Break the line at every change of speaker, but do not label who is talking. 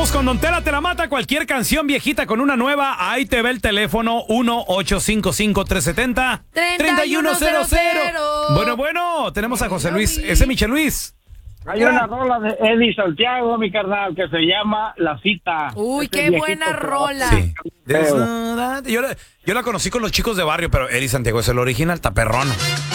Vamos con Don Tela te la mata. Cualquier canción viejita con una nueva. Ahí te ve el teléfono 1-855-370-3100. Bueno, tenemos a José Luis. Ese Michel Luis.
Hay una rola de Eddie Santiago, mi carnal, que se llama La Cita.
Uy, qué buena rola.
Sí. Yo la conocí con los chicos de barrio, pero Eddie Santiago es el original, está perrón.